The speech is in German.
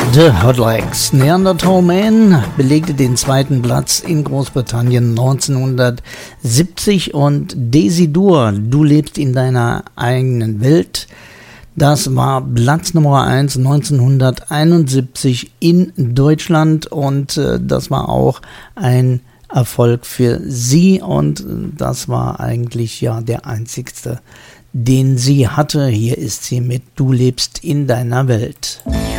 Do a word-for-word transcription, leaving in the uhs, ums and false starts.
The Hotlegs. Neanderthal Man belegte den zweiten Platz in Großbritannien neunzehnhundertsiebzig und Desidur, du lebst in deiner eigenen Welt, das war Platz Nummer eins neunzehnhunderteinundsiebzig in Deutschland und äh, das war auch ein Erfolg für sie und das war eigentlich ja der einzigste, den sie hatte. Hier ist sie mit Du lebst in deiner Welt.